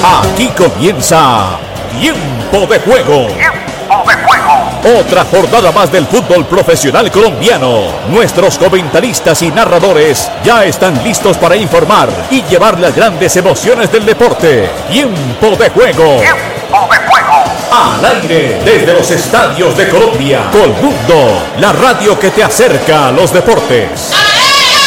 Aquí comienza Tiempo de Juego. Otra jornada más del fútbol profesional colombiano. Nuestros comentaristas y narradores ya están listos para informar y llevar las grandes emociones del deporte. Tiempo de Juego. Al aire desde los estadios de Colombia. Colmundo, la radio que te acerca a los deportes.